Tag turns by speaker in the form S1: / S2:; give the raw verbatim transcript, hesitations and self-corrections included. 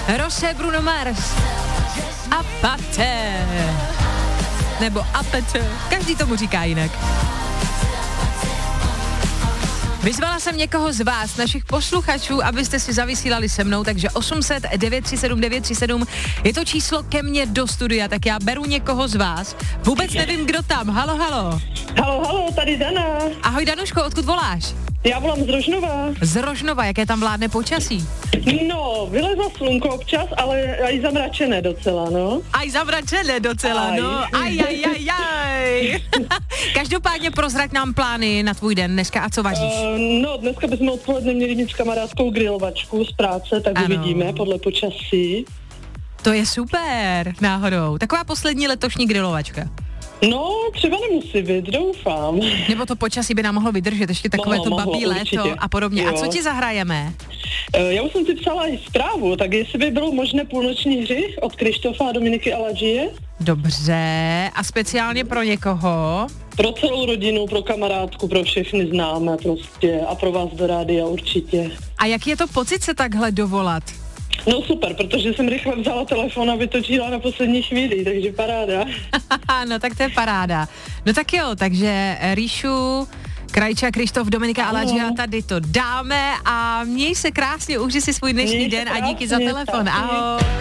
S1: Rose, Bruno Mars. Apate. Nebo apete. Každý tomu říká jinak. Vyzvala jsem někoho z vás, našich posluchačů, abyste si zavysílali se mnou, takže osm set devět tři sedm devět tři sedm je to číslo ke mně do studia, tak já beru někoho z vás. Vůbec nevím, kdo tam. Halo, halo.
S2: Halo, halo, tady Dana.
S1: Ahoj Danuško, odkud voláš?
S2: Já volám z Rožnova.
S1: Z Rožnova, jaké tam vládne počasí?
S2: No, vylezlo slunko občas, ale aj zamračené docela, no.
S1: Aj zamračené docela,
S2: aj.
S1: no. Aj, aj, aj, aj. Každopádně prozrať nám plány na tvůj den dneska a co vaříš?
S2: Uh, no, dneska bychom odpoledne měli mít s kamarádkou grilovačku z práce, tak ano. Uvidíme podle počasí.
S1: To je super, náhodou. Taková poslední letošní grilovačka.
S2: No, třeba nemusí být, doufám.
S1: Nebo to počasí by nám mohlo vydržet, ještě takové
S2: mohlo,
S1: to babí
S2: mohlo,
S1: léto
S2: určitě.
S1: a podobně.
S2: Jo.
S1: A co ti zahrajeme?
S2: Já už jsem si psala i zprávu, tak jestli by bylo možné půlnoční hry od Krištofa a Dominiky Aladžie.
S1: Dobře, a speciálně pro někoho?
S2: Pro celou rodinu, pro kamarádku, pro všechny známé prostě a pro vás do rádia určitě.
S1: A jak je to pocit se takhle dovolat?
S2: No super, protože jsem rychle vzala telefon a vytočila na poslední chvíli, takže paráda.
S1: No tak to je paráda. No tak jo, takže Ríšu, Krajča, Krištof, Dominika Aladžia, tady to dáme a měj se krásně, užij si svůj dnešní
S2: Měj
S1: den
S2: krásně,
S1: a díky za telefon.
S2: taky.
S1: Ahoj.